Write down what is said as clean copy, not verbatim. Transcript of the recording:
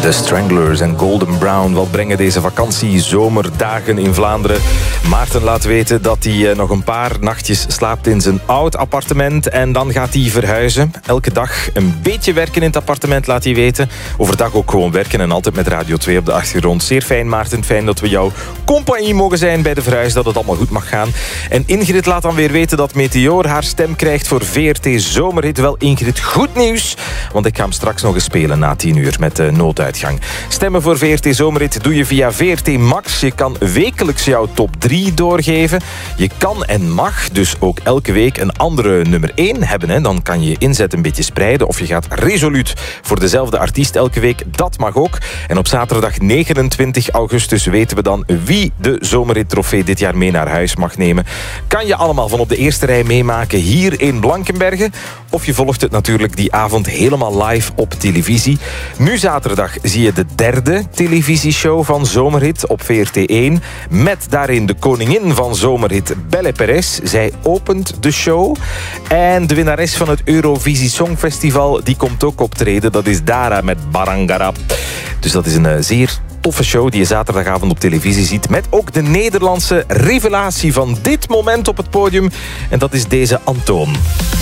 The Stranglers en Golden Brown. Wat brengen deze vakantie-zomerdagen in Vlaanderen? Maarten laat weten dat hij nog een paar nachtjes slaapt in zijn oud appartement. En dan gaat hij verhuizen. Elke dag een beetje werken in het appartement, laat hij weten. Overdag ook gewoon werken en altijd met Radio 2 op de achtergrond. Zeer fijn, Maarten. Fijn dat we jouw compagnie mogen zijn bij de verhuis. Dat het allemaal goed mag gaan. En Ingrid laat dan weer weten dat Meteor haar stem krijgt voor VRT Zomerhit. Wel, Ingrid, goed nieuws. Want ik ga hem straks nog eens spelen na 10 uur met de nooduitgang. Stemmen voor VRT Zomerhit doe je via VRT Max. Je kan wekelijks jouw top 3 doorgeven. Je kan en mag dus ook elke week een andere nummer 1 hebben. Hè. Dan kan je je inzet een beetje spreiden. Of je gaat resoluut voor dezelfde artiest elke week. Dat mag ook. En op zaterdag 29 augustus weten we dan wie de Zomerhit trofee dit jaar mee naar huis mag nemen. Kan je allemaal van op de eerste rij meemaken hier in Blankenberge. Of je volgt het natuurlijk die avond helemaal live op televisie. Nu zaterdag zie je de derde televisieshow van Zomerhit op VRT1. Met daarin de koningin van Zomerhit, Belle Perez. Zij opent de show. En de winnares van het Eurovisie Songfestival, die komt ook optreden. Dat is Dara met Barangara. Dus dat is een zeer toffe show die je zaterdagavond op televisie ziet. Met ook de Nederlandse revelatie van dit moment op het podium. En dat is deze Antoon.